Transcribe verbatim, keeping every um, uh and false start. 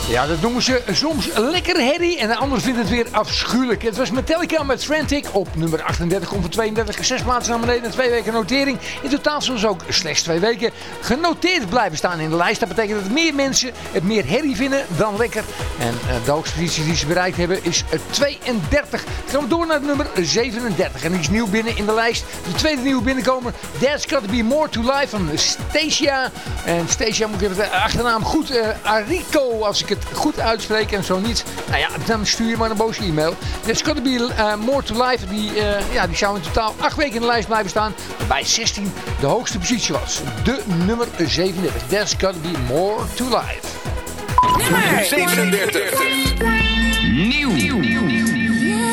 Ja, dat noemen ze soms lekker herrie en de ander vindt het weer afschuwelijk. Het was Metallica met Frantic op nummer achtendertig, komt van tweeëndertig, zes plaatsen naar beneden en twee weken notering. In totaal zullen ze ook slechts twee weken genoteerd blijven staan in de lijst. Dat betekent dat meer mensen het meer herrie vinden dan lekker. En uh, de hoogste positie die ze bereikt hebben is tweeëndertig. Dan gaan we door naar nummer zevenendertig en die is nieuw binnen in de lijst. De tweede nieuwe binnenkomer, There's Gotta Be More to Life van Stacia. En Stacia moet ik even de achternaam goed, uh, Arico, als ik het goed uitspreek en zo niet. Nou ja, dan stuur je maar een boze e-mail. There's Gotta Be uh, More to Life, die, uh, ja, die zou in totaal acht weken in de lijst blijven staan. Waarbij zestien de hoogste positie was. De nummer zevenendertig. There's Gotta Be More to Life. Nummer zevenendertig. Nieuw.